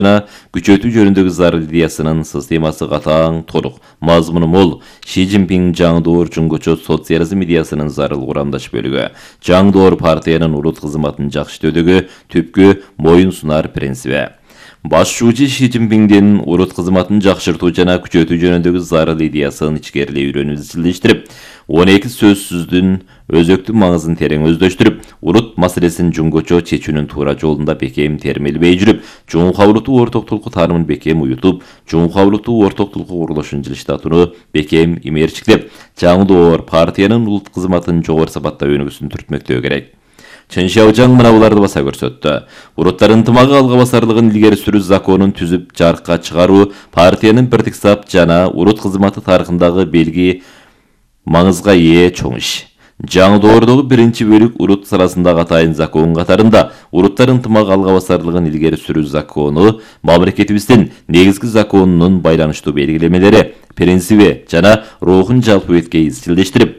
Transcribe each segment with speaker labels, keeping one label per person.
Speaker 1: күчөтүү жөнүндөгү зарыл идеясынын системасы катаң, толук, мазмуну мол. Ши Цзиньпин жаңдоор жунгучу социализм идеясынын зарыл курамдаш бөлүгү. Жаңдоор партиянын урут кызматын жакшытуудагы түпкү моюн сунар принциби. Башчуучу Ши Цзиньпиндин урут кызматын жакшыртуу жана күчөтүү жөнүндөгү зарыл идеясын ичкерилей үйрөнүү изилдештирип, 12 сөзсүздүн өзөктүк маңызын терең өздөштүрүп, урут маселесин жунгучу чечүүнүн туура жолунда бекем термелбей жүрүп, жуңку уруту ортоктулку таанымын бекем уютуп, жуңку уруту ортоктулку курулушун жылыштатууну бекем имерчиктеп, жаңдоор партиянын улут кызматын жогору сапатта өнүгүүсүн түртмөктөө керек. Чын Шаожаң мына буларды баса көрсөттү. Уруттар ынтымагы алга басарлыгын илгери сүрүү законун түзүп жарыкка чыгаруу партиянын бирдик сап жана урут кызматы тарыхындагы белги маңызга ээ чоң иш. Жаңдоордогу биринчи бөлүк урут саласындагы атайын закон катарында уруттар ынтымагы алга басарлыгын илгери сүрүү закону мамлекетибиздин негизги законунун байланыштуу белгилемелери, принциби жана рухун жалпы бетке изчилдештирип,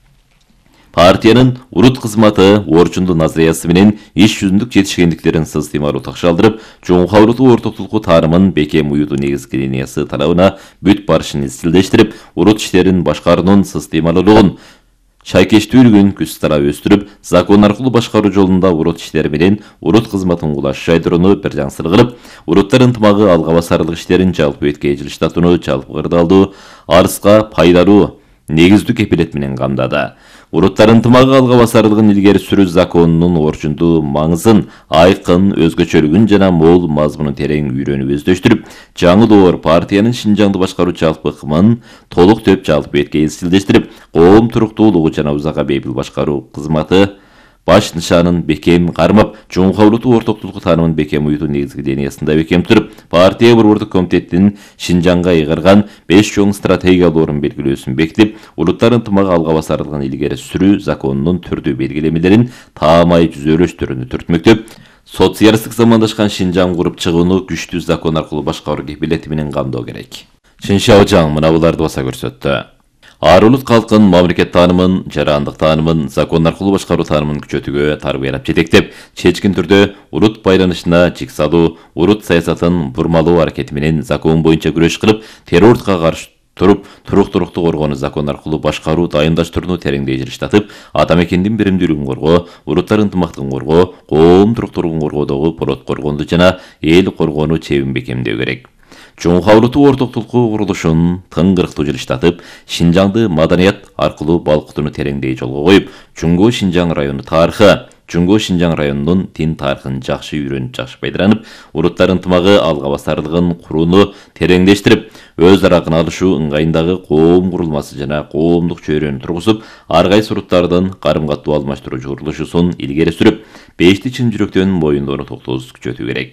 Speaker 1: партиянын урут кызматы орчунду назариясы менен иш жүзүндүк жетишкендиктерин системалуу такшалдырып, жуңку уруту ортоктулку таанымын бекем уютуу негизги линиясы талабына бүт барышын изчилдештирип, урут иштерин башкаруунун системалуулугун, шайкештүүлүгүн күч тарап өстүрүп, закон аркылуу башкаруу жолунда урут иштери менен урут кызматын кулаш жайдырууну бир жаңсыр кылып, уруттар ынтымагы алга басарлык иштерин жалпы бетке жылыштатууну жалпы кырдаалдуу, арыска пайдалуу негиздүү кепилет менен камдады. Уруттар ынтымагы алга басарлыгын илгери сүрүү законунун орчундуу маңызын, айкын, өзгөчөлүгүн жана мол мазмунун терең үйрөнүп өздөштүрүп, жаңдоор партиянын Шинжаңды башкаруу жалпы ыкмын толук төп жалпы бетке изчилдештирип, коом туруктуулугу жана узакка бейпил башкаруу кызматы баш нышанын бекем кармап, жуңку уруту ортоктулку таанымын бекем уютуу негизги линиясында бекем туруп, партия борбордук комитеттин Шинжаңга ыйгарган 5 чоң стратегиялуу орун белгилөөсүн бекитип, уруттар ынтымагы алга басарлыгын илгери сүрүү законунун түрдүү белгилемелерин таамай жүзөлөштөрүнү түртмөктөп, социалисттик замандашкан Шинжаң куруп чыгууну күчтүү закон аркылуу башкаруу кепилети менен камдоо керек. Чын Шаожаң мына буларды баса көрсөттү. Ар улут калкын мамлекет таанымын, жарандык таанымын, закон аркылуу башкаруу таанымын күчөтүүгө тарбиялап жетектеп, чечкин түрдө урут байланышына жик салуу, урут саясатын бурмалоо аракети менен закон боюнча күрөш кылып, террордукка каршы туруп, туруктуулукту коргоону закон аркылуу башкаруу дайындаштырууну тереңдей жылыштатып, ата мекендин биримдүүлүгүн коргоо, уруттар ынтымактыгын коргоо, коом туруктуулугун коргоодогу порот коргоонду жана эл коргоону чебин бекемдөө керек. Жуңку уруту ортоктулку курулушун тыңгырыктуу жылыштатып, Шинжаңды маданият аркылуу балкытууну тереңдей жолго коюп, Жуңго Шинжаң району тарыхы, Жуңго Шинжаң районунун тин тарыхын жакшы үйрөнүп, жакшы пайдаланып, уруттар ынтымагы алга басарлыгын курууну тереңдештирип, өз ара алышуу ыңгайындагы коом курулмасы жана коомдук чөйрөнү тургузуп, ар кайсы уруттардын карым-катуу алмаштыруу курулушун илгери сүрүп, бешти чын жүрөктөн моюндоону токтоосуз күчөтүү керек.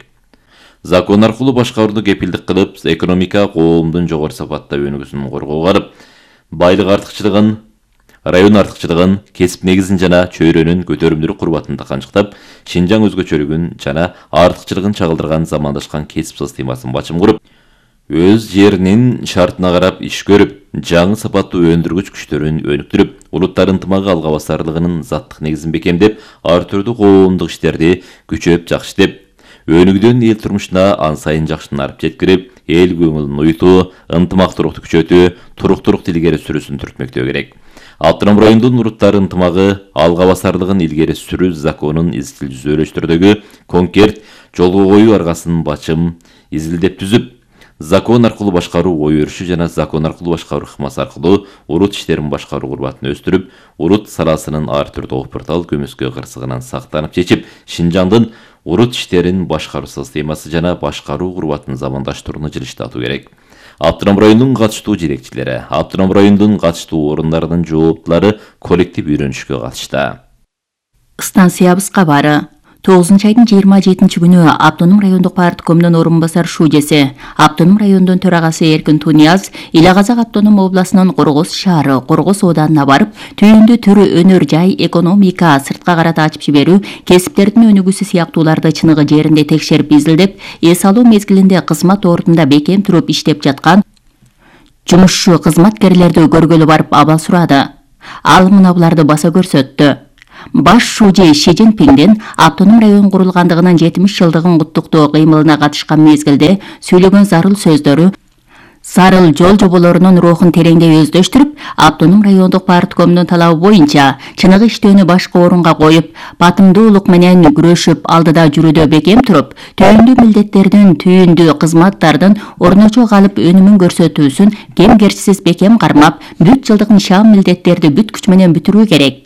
Speaker 1: Закон аркылуу башкарууну кепилдик кылып, экономика коомдун жогору сапатта өнүгүүсүн коргоого алып, байлык артыкчылыгын, район артыкчылыгын, кесип негизин жана чөйрөнүн көтөрүмдүүлүк курбатын канчыктап, Шинжаң өзгөчөлүгүн жана артыкчылыгын чагылдырган замандашкан кесип системасын бачым куруп, өз жеринин шартына карап иш көрүп, жаңы сапаттуу өндүргүч күчтөрүн өнүктүрүп, уруттар ынтымагы алга басарлыгынын заттык негизин бекемдеп, ар түрдүү коомдук иштерди күчөп жакшытып, өнүгүүдөн эл турмушуна ан сайын жакшынарып жеткирип, эл көңүлүн уютуу, ынтымактуулукту күчөтүү, туруктуулукту илгери сүрүүсүн түртмөктөө керек. Автоном райондун уруттар ынтымагы алга басарлыгын илгери сүрүү законун изчил жүзөлөштүрүүдөгү конкрет жолго коюу аргасын бачым изилдеп түзүп, закон аркылуу башкаруу ой өрүшү жана закон аркылуу башкаруу ыкмасы аркылуу урут иштерин башкаруу курбатын өстүрүп, урут саласынын ар түрдүү опуртал көмөскө кырсыгынан сактанып чечип, Шинжаңдын урут иштерин башкаруу системасы жана башкаруу курбатын замандаштырууну жылыштатуу керек. Автоном райондун катыштуу жетекчилери, автоном райондун катыштуу орундарынын жооптулары коллектив үйрөнүшкө катышты.
Speaker 2: Станциябыз кабары 9 айдын 27 күнү Автоном райондук парткомдун орун басар шуудеси, Автоном райондун төрагасы Эркин Тунияз Эле Казак автоном областынын Коргоз шаары, Коргоз ооданына барып, түйүндү төр өнөр жай, экономика, сыртка карата ачып жиберүү, кесиптердин өнүгүүсү сыяктууларды чыныгы жеринде текшерип изилдеп, эс алуу мезгилинде кызмат ордунда бекем туруп иштеп жаткан жумушчу кызматкерлерди көргөлү барып абал сурады. Ал мына буларды баса көрсөттү. Баш шужи Ши Цзиньпиндин автоном район курулгандыгынын 70 жылдыгын куттуктоо кыймылына катышкан мезгилде сүйлөгөн зарыл сөздөрү зарыл жол жоболорунун рухун тереңдей өздөштүрүп, автоном райондук парткомдун талабы боюнча чыныгы иштөөнү башка орунга коюп, батымдуулук менен күрөшүп, алдыда жүрүүдө бекем туруп, түйүндүү милдеттердин, түйүндүү кызматтардын орночо калып өнүмүн көрсөтүүсүн кемгерчисиз бекем кармап, бүт жылдык нишан милдеттерди бүт күч менен бүтүрүү керек.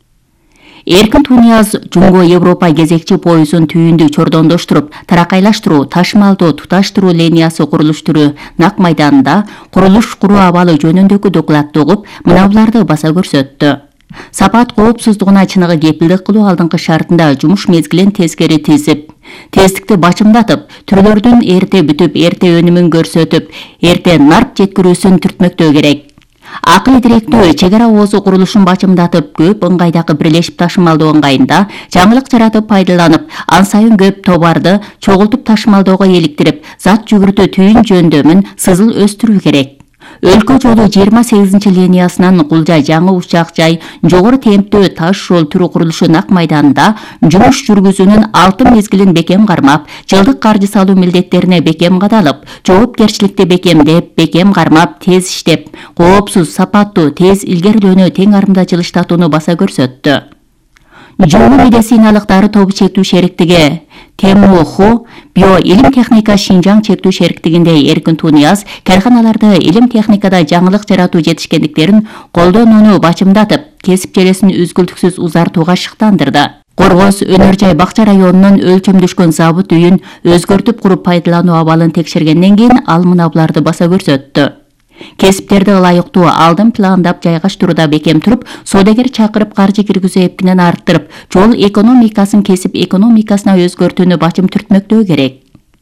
Speaker 2: Эркин Тунияз Жумго Европа кезекчи поюзун түйүндү чордондоштуруп, таракайлаштыруу, ташмалдоо, туташтыруу линиясы курулуштуруу нак майданында курулуш куруу абалы жөнүндөгү докладты угуп, мына баса көрсөттү. Сапат коопсуздугуна чыныгы кепилдик кылуу алдыңкы шартында жумуш мезгилин тескери тизип, тездикти бачымдатып, түрлөрдүн эрте бүтүп, эрте өнүмүн көрсөтүп, эрте нарп жеткирүүсүн түртмөктөө керек. Акыл тиректөө чек ара оозу курулушун бачымдатып, көп ыңгайдагы бирлешип ташымалдоо ыңгайында жаңылык жаратып пайдаланып, ан сайын көп товарды чогултуп ташымалdoого иликтирип, зат жүгүртүү түйүн жөндөмүн сызыл өстүрүү керек. Өлкө жолу 28 линиясынан Кулжа жаңы учак жай жогору темптүү таш жол түрү курулушу нак майданында жумуш жүргүзүүнүн 6 мезгилин бекем кармап, жылдык каржы салуу милдеттерине бекем кадалып, жоопкерчиликти бекемдеп, бекем кармап, тез иштеп, коопсуз, сапаттуу, тез илгерилөөнү тең арымда жылыштатууну баса көрсөттү. Жолу медициналык дары тобу чектүү шериктиги Темуху био илим техника Шинжаң чектүү шериктигинде Эркин Тунияз карханаларда илим техникада жаңылык жаратуу жетишкендиктерин колдонууну бачымдатып, кесип желесин үзгүлтүксүз узартууга шыктандырды. Коргоз Өнөр жай бакча районунун өлчөмдөшкөн забыт үйүн өзгөртүп куруп пайдалануу абалын текшергенден кийин ал мына баса көрсөттү. Кесиптерди ылайыктуу алдын пландап жайгаштырууда бекем туруп, соодагер чакырып каржы киргизүү эпкинен арттырып, жол экономикасын кесип экономикасына өзгөртүүнү бачым түртмөктөө керек.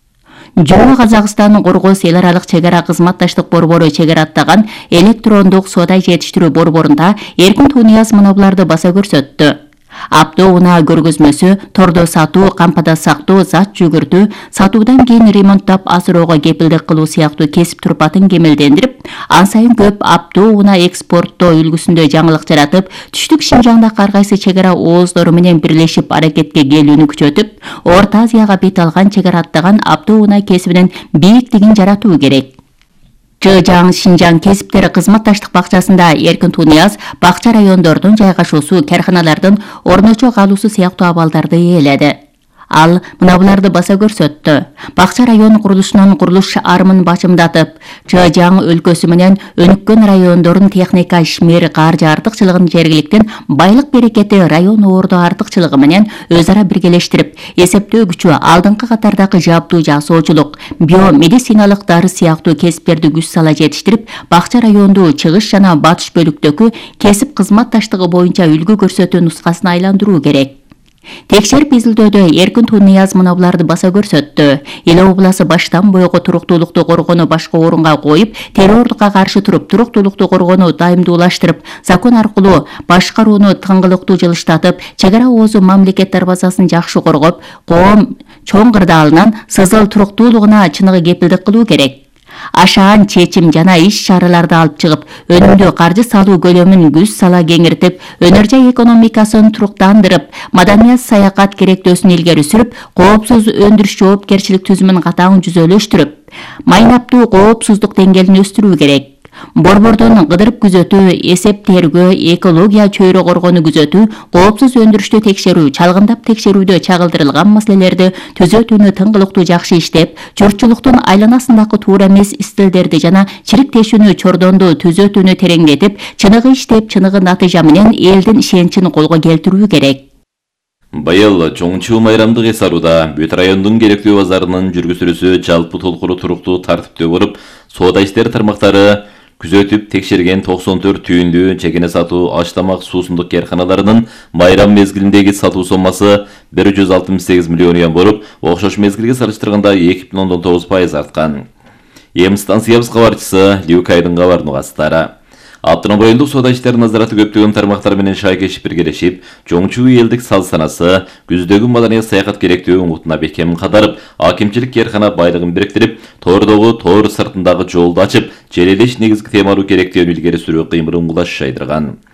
Speaker 2: Жолу Казакстандын Коргоз эл аралык чек ара кызматташтык борбору чегараттаган электрондук соода жетиштирүү борборунда Эркин Тунияз мына баса көрсөттү. Автоунаа көргөзмөсү, тордо сатуу, кампада сактоо, зат жүгүртүү, сатуудан кийин ремонттап асыроого кепилдик кылуу сыяктуу кесип турпатын кемелдендирип, ан сайын көп автоунаа экспорттоо үлгүсүндө жаңылык жаратып, түштүк Шинжаңда ар кайсы чек ара ооздору менен бирлешип аракетке келүүнү күчөтүп, Орто Азияга бет алган чек ара аттаган автоунаа кесибинин бийиктигин жаратуу керек. Жыжаң Шинжаң кесиптери кызматташтык бакчасында Эркин Тунияз бакча райондордун жайгашуусу, карханалардын орночо калуусу сыяктуу абалдарды ээледи. Ал мына баса көрсөттү. Бакча район курулушунун курулуш арымын бачымдатып, Жыжаң өлкөсү менен өнүккөн райондордун техника ишмер каржы артыкчылыгын жергиликтин байлык берекети район ордо артыкчылыгы менен өз ара биргелештирип, эсептөө күчү, алдыңкы катардагы жабдуу жасоочулук, биомедициналык дары сыяктуу кесиптерди күч сала жетиштирип, бакча районду чыгыш жана батыш бөлүктөгү кесип кызматташтыгы боюнча үлгү көрсөтүү нускасына айландыруу керек. Текшерип изилдөөдө Эркин Тунияз мына баса көрсөттү. Эл обласы баштан бойго туруктуулукту коргоону башка орунга коюп, террордукка каршы туруп, туруктуулукту коргоону дайымдуулаштырып, закон аркылуу башкарууну тыңгылыктуу жылыштатып, чек ара оозу мамлекет дарбазасын жакшы коргоп, коом чоң кырдаалынан сызыл туруктуулугуна чыныгы кепилдик кылуу керек. Ашаан чечим жана иш чараларды алып чыгып, өнүмдүү каржы салуу көлөмүн күч сала кеңиртип, өнөр жай экономикасын туруктандырып, маданият саякат керектөөсүн илгери сүрүп, коопсуз өндүрүш жоопкерчилик түзүмүн катаң жүзөлөштүрүп, майнаптуу коопсуздук деңгээлин өстүрүү керек. Борбордон кыдырып күзөтүү, эсеп тергөө, экология чөйрө коргоону күзөтүү, коопсуз өндүрүштү текшерүү, чалгындап текшерүүдө чагылдырылган маселелерди түзөтүүнү тыңгылыктуу жакшы иштеп, журтчулуктун айланасындагы туура эмес стилдерди жана чириктешүүнү чордондуу түзөтүүнү тереңдетип, чыныгы иштеп, чыныгы натыйжа менен элдин ишеничин колго келтирүү керек.
Speaker 1: Быйыл чоңчу майрамдык эс алууда бүт райондун керектүү базарынын жүргүзүлүүсү жалпы толкуру туруктуу тартиптүү болуп, соода иштери тармактары күзөтүп текшерген 94 түйүндүү чекене сатуу аш-тамак суусундук карханаларынын майрам мезгилиндеги сатуу соммасы 168 миллион юан болуп, окшош мезгилге салыштырганда 2,9% арткан. Эми станциябыз кабарчысы Люкайдын кабарын угасыздар. Автоном райондук соода иштери назараты көптөгөн тармактар менен шайкешип биргелешип, чоңчу элдик сал санасы, күздөгү маданият саякат керектүү умутуна бекем кадарып, акимчилик кархана байлыгын бириктирип, тордогу тоор сыртындагы жолду ачып, желелеш негизги темалуу керектүүнү илгери сүрүү кыймылын кулаш жайдырган.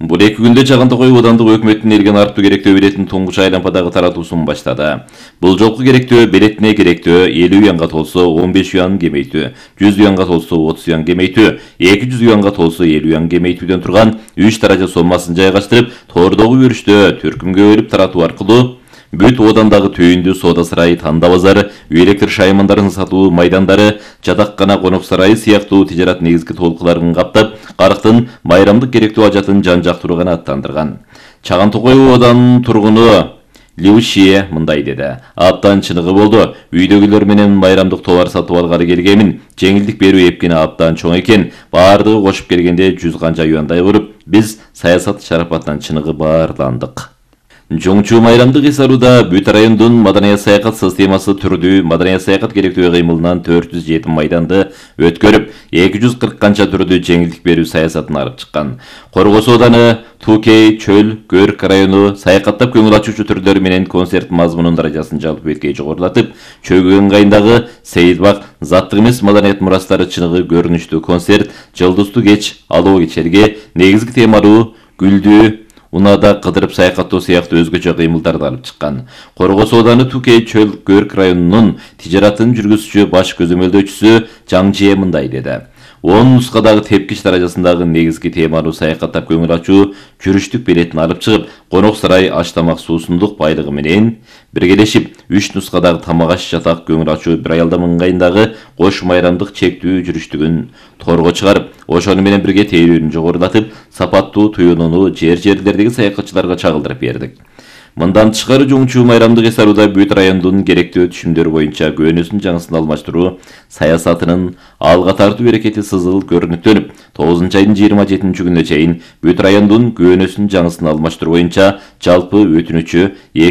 Speaker 1: Бул 2 күндө Чагантогой аудандык өкмөттүн элге нарыптуу керектөө билетин туңгуч айлампадагы таратуусун баштады. Бул жолку керектөө билетине керектөө 50 юанга толсо 15 юан кемейтүү, 100 юанга толсо 30 юан кемейтүү, 200 юанга толсо 50 юан кемейтүүдөн турган 3 даража соммасын жайгаштырып, тордогу өрүштө төркүмгө бөлүп таратуу аркылуу бүт оодандагы түйүндүү соода сарайы, танда базары, үй электр шаймандарын сатуу майдандары, жатаккана, конок сарайы сыяктуу тижарат негизги толкуларын каптап, карыктын майрамдык керектүү ажатын жан-жактуу канааттандырган. Чагантогой ооданынын тургуну Леушие мындай деди. Абдан чыныгы болду. Үйдөгүлөр менен майрамдык товар сатып алгары келгемин. Жеңилдик берүү эпкени абдан чоң экен. Баардыгы кошуп келгенде 100 канча юандай куруп, биз саясат шарапатынан чыныгы баарландык. Жоңчу майрамдык эсаруда бүт райондун маданият саякат системасы түрдүү маданият саякат керектүү кыймылынан 407 майданды өткөрүп, 240 канча түрдүү жеңилдик берүү саясатын алып чыккан. Коргос ооданы, Тукей, Чөл, Көрк району саякаттап көңүл ачуучу түрлөр менен концерт мазмунун даражасын жалпы беткей жогорулатып, Чөгөн кайындагы Сейитбак заттык эмес маданият мурастары чыныгы көрүнүштүү концерт Жылдыздуу кеч алоо кечерге негизги темалуу гүлдүү унада кыдырып саякаттоо сыяктуу өзгөчө кыймылдарды алып чыккан. Коргос ооданы Тукей, Чөл, Көрк районунун тижаратын жүргүзүүчү баш көзөмөлдөөчүсү Жаңжие мындай деди. 10 нускадагы тепкич даражасындагы негизги темалуу саякаттап көңүл ачуу жүрүштүк билетин алып чыгып, конок сарай аш тамак суусундук байлыгы менен биргелешип 3 нускадагы тамак аш жатак көңүл ачуу бир аялдам ыңгайындагы кош майрамдык чектүү жүрүштүгүн торго чыгарып, ошону менен бирге тейлөөнү жогорулатып, сапаттуу туюнууну жерлердеги саякатчыларга чагылдырып бердик. Мындан тышкары жоңчу майрамдык эсаруда бүт райондун керектүү түшүмдөр боюнча көөнөсүн жаңысын алмаштыруу саясатынын алга тартуу аракети сызыл көрүнүктөнүп, 9-айдын 27-күнүнө чейин бүт райондун көөнөсүн жаңысын алмаштыруу боюнча жалпы өтүнүчү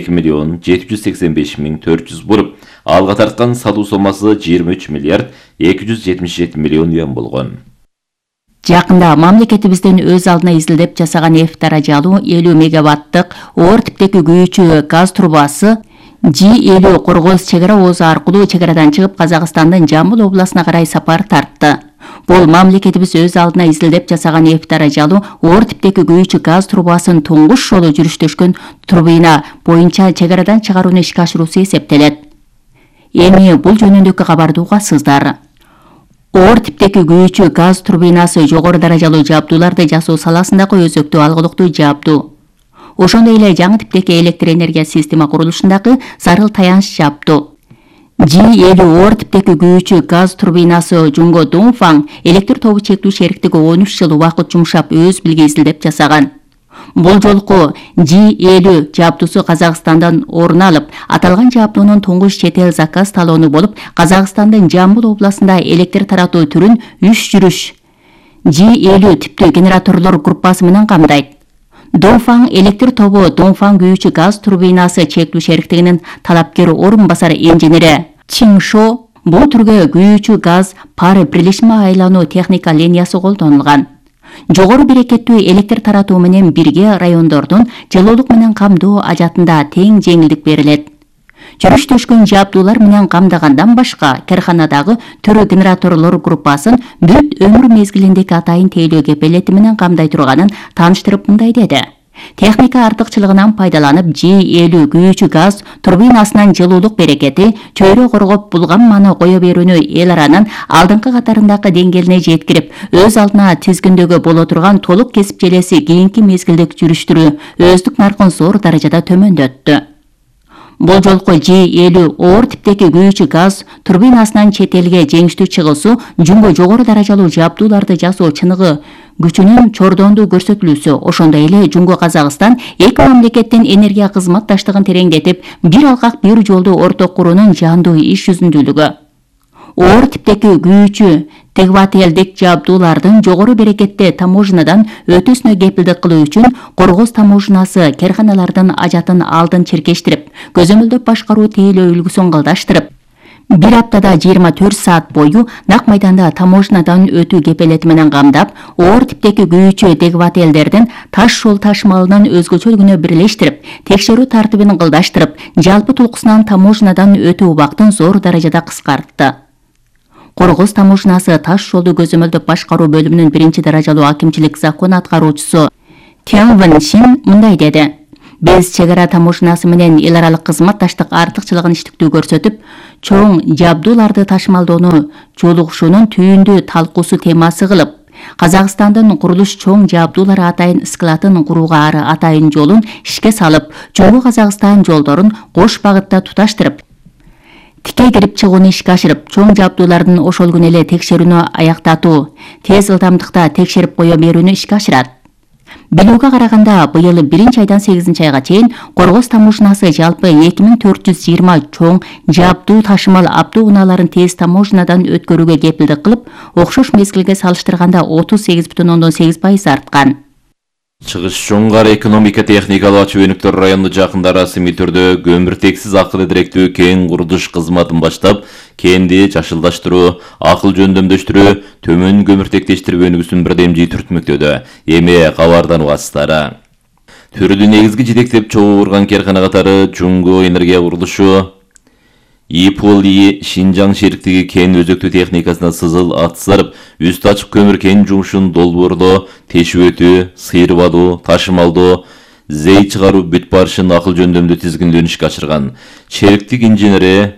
Speaker 1: 2.785.400 болуп, алга тарткан салуу сомасы 23.277 юан болгон.
Speaker 2: Жакында мамлекетибизден өз алдына изилдеп жасаган F даражалуу 50 мегаваттык оор типтеги күйүүчү газ трубасы G50 Коргос чек ара оозу аркылуу чек арадан чыгып Казакстандын Жамбыл областына карай сапар тартты. Бул мамлекетибиз өз алдына изилдеп жасаган F даражалуу оор типтеги күйүүчү газ трубасын туңгуш жолу жүрүштөшкөн турбина боюнча чек арадан чыгарууну ишке ашыруусу эсептелет. Эми бул жөнүндөгү кабарды угасыздар. Оор типтеги күйүүчү газ турбинасы жогору даражалуу жабдууларды жасоо саласындагы өзөктүү алгылыктуу жабдуу. Ошондой эле жаңы типтеги электр энергия система курулушундагы зарыл таяныч жабдуу. G50 оор типтеги күйүүчү газ турбинасы Жунго Дунфан электр тобу чектүү шериктиги 13 жыл убакыт жумшап өз билге изилдеп жасаган. Бул жолку G50 жабдуусу Казакстандан орун алып, аталган жабдуунун туңгуш чет эл заказ талоону болуп, Казакстандын Жамбыл областында электр таратуу түрүн 3 жүрүш G50 типтүү генераторлор группасы менен камдайт. Донфан электр тобу Донфан күйүүчү газ турбинасы чектүү шериктигинин талапкер орун басары инженери Чиншо бул түргө күйүүчү газ пар бирлешме айлануу техника линиясы колдонулган. Жогору берекеттүү электр таратуу менен бирге райондордун жылуулук менен камдоо ажатында тең жеңилдик берилет. Жүрүштөшкөн жабдуулар менен камдагандан башка карканадагы төрө генераторлор группасын бүт өмүр мезгилиндеги атайын тейлөө кепелети менен камдай турганын тааныштырып мындай деди. Техника артыкчылыгынан пайдаланып G50 күйүүчү газ турбинасынын жылуулук берекети чөйрө коргоп булган маны кое берүүнү эл аранын алдыңкы катарындагы деңгээлине жеткирип, өз алдына тизгиндөгү боло турган толук кесип желеси кийинки мезгилдик жүрүштүрүү өздүк наркын зор даражада төмөндөттү. Бул жолку G50 оор типтеги күйүүчү газ турбинасынын чет элге жеңиштүү чыгуусу Жунго жогору даражалуу жабдууларды жасоо чыныгы күчүнүн чордондуу көрсөтүлүүсү, ошондой эле Жунго Казакстан эки мамлекеттин энергия кызматташтыгын тереңдетип, бир алкак бир жолду орток куруунун жандуу иш жүзүндүүлүгү. Оор типтеги күйүүчү тегвателдик жабдуулардын жогору берекетте таможнядан өтүүсүнө кепилдик кылуу үчүн Коргос таможнасы керканалардын ажатын алдын черкештирип, көзөмөлдөп башкаруу тейлөө үлгүсүн кылдаштырып, бир аптада 24 саат бою нак майданда таможнядан өтүү кепелети менен камдап, оор типтеги күйүүчү тегвателдердин таш жол ташымалынын өзгөчөлүгүнө бирлештирип, текшерүү тартибин кылдаштырып, жалпы толкусунан таможнядан өтүү убактын зор даражада кыскартты. Коргос таможнасы таш жолду көзөмөлдөп башкаруу бөлүмүнүн 1 даражалуу акимчилик закон аткаруучусу Тян Вэн Шин мындай деди. Биз чегара таможнасы менен эл аралык кызматташтык артыкчылыгын иштиктүү көрсөтүп, чоң жабдууларды ташымалдоону жолугушуунун түйүндүү талкуусу темасы кылып, Казакстандын курулуш чоң жабдуулары атайын складын курууга ары атайын жолун ишке салып, Жогору Казакстан жолдорун кош багытта туташтырып, тикей кирип чыгууну ишке ашырып, чоң жабдуулардын ошол күнү эле текшерүүнү аяктатуу, тез ылдамдыкта текшерип кое берүүнү ишке ашырат. Билүүгө караганда, быйыл 1-айдан 8-айга чейин Коргоз таможнасы жалпы 2420 чоң жабдуу ташымал автоунааларын тез таможнадан өткөрүүгө кепилдик кылып, окшош мезгилге салыштырганда 38,8% арткан.
Speaker 1: Чыгыш Жоңгар экономика техникалык ачуу өнүктөр району жакында расмий түрдө көмүртексиз акыл директүү кен курулуш кызматын баштап, кенди жашылдаштыруу, акыл жөндөмдөштүрүү, төмөн көмүртектештирүү өнүгүүсүн бирдемжий түртмөктөдө. Эми кабардан убастары. Түрдү негизги жетектеп чогуу урган керкана катары Жуңго энергия курулушу, ИПОЛИ Шинжаң шериктиги кен өзөктүү техникасына сызыл ат сарып, үстү ачык көмүр кен жумушун долбоорлоо, тешип өтүү, сыйрып алуу, ташымалдоо, зей чыгаруу бүт барышын акыл жөндөмдүү тизгинлөөнү ишке ашырган. Шериктик инженери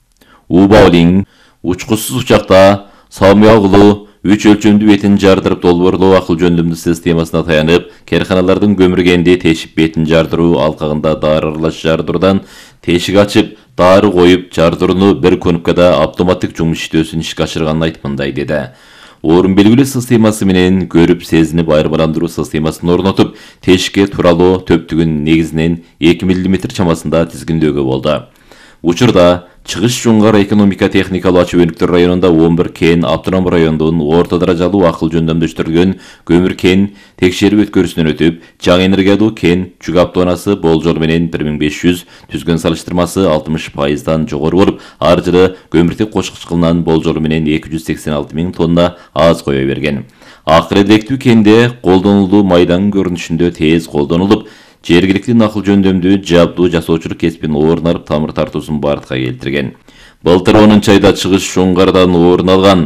Speaker 1: Убаулин учкучсуз учакта Самыягылуу 3 өлчөмдүү бетин жардырып долбоорлоо акыл жөндөмдүү системасына таянып, керканалардын көмүр кенди тешип бетин жардыруу алкагында дары аралаш жардыруудан тешик ачып, дары коюп, жардырууну бир кнопкада автоматтык жумуш иштөөсүн ишке ашырганын айтып мындай деди. Орун белгилүү системасы менен көрүп сезинип айырмаландыруу системасын орнотуп, тешикке туралоо төптүгүн негизинен 2 мм чамасында тизгиндөөгө болду. Учурда Чыгыш Жоңгар экономика техникалык ачуу өнүктөр районунда 11 кен автоном райондун орто даражалуу акыл жөндөмдөштүрүлгөн көмүр кен текшерүү өткөрүүсүнөн өтүп, жаңы энергиялуу кен жүк автоунасы болжол менен 1500, түзгөн салыштырмасы 60%дан жогору болуп, ар жылы көмүртек кошкучкулунан болжол менен 286 000 тонна аз кое берген. Акыл директүү кенде колдонулуу майдан көрүнүшүндө тез колдонулуп, жергиликтүү акыл жөндөмдүү жабдуу жасоочулук кесибин орун алып тамыр тартуусун бардыкка келтирген. Былтыр 10-айда Чыгыш Жоңгардан орун алган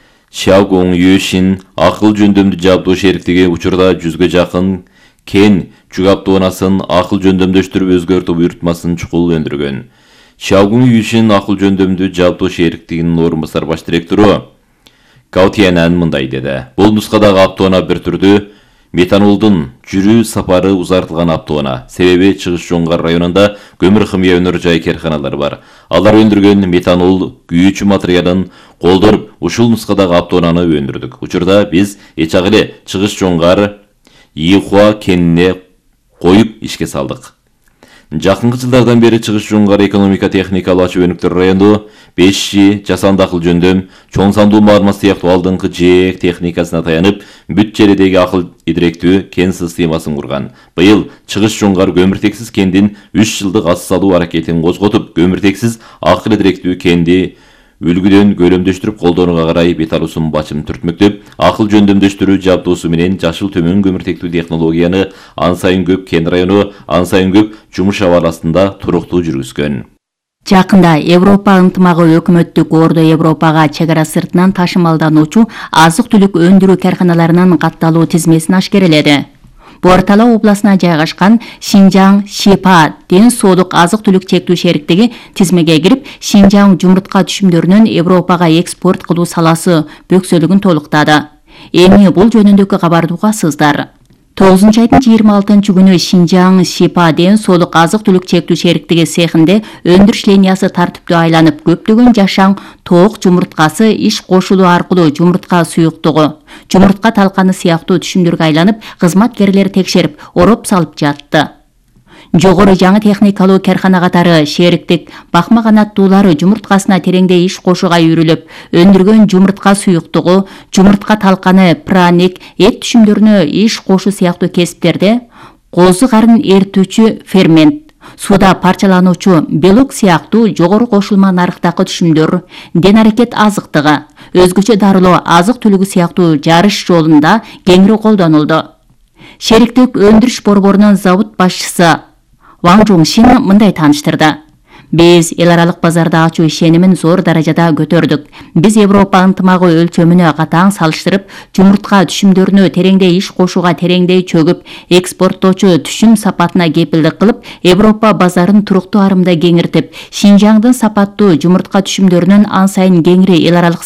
Speaker 1: Шагуң Юшин акыл жөндөмдүү жабдуу шериктиги учурда 100ге жакын кен жүк автоунасын акыл жөндөмдөштүрүп өзгөртүү буйртмасын чукул өндүргөн. Шагуң Юшин акыл жөндөмдүү жабдуу шериктигинин орун басар баш директору Гаутиянан мындай деди. Бул нускадагы автоуна бир түрдүү метанолдун жүрүү сапары узартылган автоуна. Себеби Чыгыш Жоңгар районунда көмүр химия өнөр жай керканалары бар. Алар өндүргөн метанол күйүүчү материалын колдоруп, ушул нускадагы автоунаны өндүрдүк. Учурда биз эчак эле Чыгыш Жоңгар Ийхуа кенине коюп ишке салдык. Жакынкы жылдардан бери Чыгыш Жоңгар экономика техникалык ачуу өнүктөр району 5G жасанды акыл жөндөм, чоң сандуу маалымат сыяктуу алдыңкы жээк техникасына таянып, бүт жердеги акыл директүү кен системасын курган. Быйыл Чыгыш Жоңгар көмүртексиз кендин 3 жылдык ас салуу аракетин козготуп, көмүртексиз акыл директүү кенди үлгүдөн көлөмдөштүрүп колдонууга карай бет алуусун бачым түртмөктөп, акыл жөндөмдөштүрүү жабдуусу менен жашыл төмөн көмүртектүү технологияны ан сайын көп кен району, ан сайын көп жумуш абаласында туруктуу жүргүзгөн.
Speaker 2: Жакында Европа ынтымагы өкмөттүк Ордо Европага чегара сыртынан ташымалдануучу азык-түлүк өндүрүү карканаларынын катталуу тизмесин ашкереледи. Бортала областына жайгашкан Шинжаң Шипа ден соолук азык-түлүк чектүү шериктиги тизмеге кирип, Шинжаң жумуртка түшүмдөрүнүн Европага экспорт кылуу саласы бөксөлүгүн толуктады. Эми бул жөнүндөгү кабарды угасыздар. 9-айдын 26 күнү Шинжаң Шипа ден соолук азык-түлүк чектүү шериктиги цехинде өндүрүш линиясы тартиптүү айланып, көптөгөн жашаң тоок жумурткасы иш кошулуу аркылуу жумуртка суюктугу, жумуртка талканы сыяктуу түшүмдөргө айланып, кызматкерлер текшерип, ороп салып жатты. Жогору жаңы техникалуу каркана катары шериктик бакма канаттуулары жумурткасына тереңде иш кошууга үйрүлүп, өндүргөн жумуртка суюктугу, жумуртка талканы, праник, эт түшүмдөрүнө иш кошуу сыяктуу кесиптерде козу карын эритүүчү фермент, суда парчалануучу белок сыяктуу жогору кошулма нарыктагы түшүмдөр, ден аракет азыктыгы, өзгөчө дарылоо азык-түлүгү сыяктуу жарыш жолунда кеңири колдонулду. Шериктик өндүрүш борборунун завод башчысы Ван Жуңшин мындай тааныштырды. Биз эл аралык базарда ачуу ишенимин зор даражада көтөрдүк. Биз Европа ынтымагы өлчөмүнө катаң салыштырып, жумуртка түшүмдөрүнө тереңдей иш кошууга тереңдей чөгүп, экспорттоочу түшүм сапатына кепилдик кылып, Европа базарын туруктуу арымда кеңиртип, Шинжаңдын сапаттуу жумуртка түшүмдөрүнүн ан сайын кеңири эл аралык